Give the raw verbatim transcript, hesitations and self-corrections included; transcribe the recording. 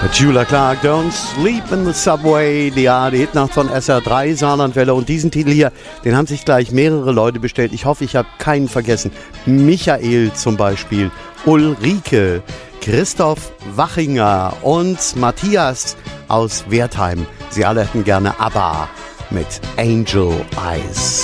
Petula Clark, Don't Sleep in the Subway, ja, die Hitnacht von S R drei, Saarlandwelle. Und diesen Titel hier, den haben sich gleich mehrere Leute bestellt. Ich hoffe, ich habe keinen vergessen. Michael zum Beispiel, Ulrike, Christoph Wachinger und Matthias aus Wertheim. Sie alle hätten gerne ABBA mit Angel Eyes.